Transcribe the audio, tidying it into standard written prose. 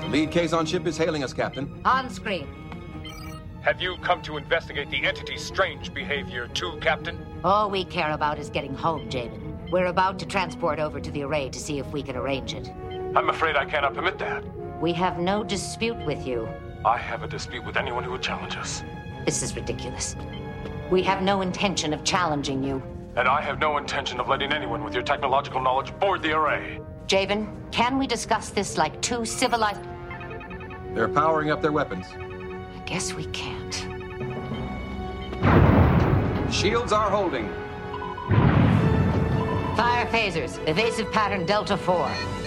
Lead Kazon ship is hailing us, Captain. On screen. Have you come to investigate the entity's strange behavior too, Captain? All we care about is getting home, Jabin. We're about to transport over to the array to see if we can arrange it. I'm afraid I cannot permit that. We have no dispute with you. I have a dispute with anyone who would challenge us. This is ridiculous. We have no intention of challenging you. And I have no intention of letting anyone with your technological knowledge board the array. Jabin, can we discuss this like two civilized... They're powering up their weapons. I guess we can't. Shields are holding. Fire phasers. Evasive pattern Delta 4.